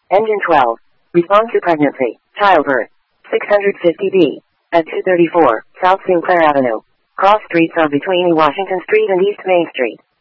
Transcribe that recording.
Engine 12. Respond to pregnancy, childbirth. 650B. At 234 South Sinclair Avenue. Cross streets are between Washington Street and East Main Street.